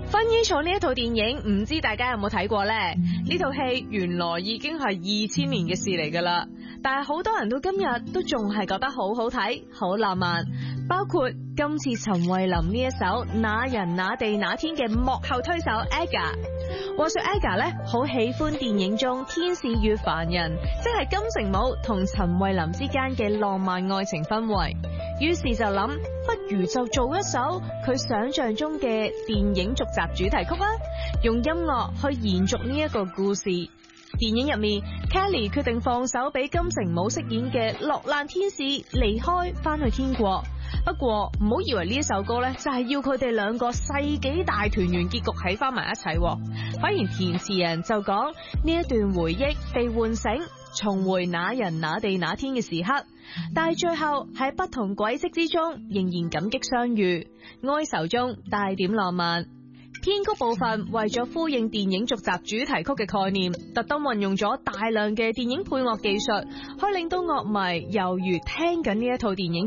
薰衣草呢一套電影，唔知大家有冇睇過呢？呢套戲原來已經係2000年嘅事嚟噶啦，但係好多人到今日都仲係覺得好好睇、好浪漫。包括今次陳慧琳呢一首《那人那地那天》嘅幕後推手 AGA。話說 AGA 咧好喜歡電影中天使與凡人，即係金城武同陳慧琳之間嘅浪漫愛情氛圍。於是就諗，不如就做一首佢想象中嘅電影續集主題曲啦，用音樂去延續呢一個故事。電影入面 Kelly 決定放手俾金城武飾演嘅落難天使離開，翻去天國。不過唔好以為呢一首歌呢就係要佢哋兩個世紀大團圓結局喺翻埋一齊，反而填詞人就講呢一段回憶被喚醒，重回那人那地那天嘅時刻，但係最後喺不同軌跡之中仍然感激相遇，哀愁中帶點浪漫。編曲部分為咗呼應電影續集主題曲嘅概念，特登運用咗大量嘅電影配樂技術，去令到樂迷猶如聽緊呢一套電影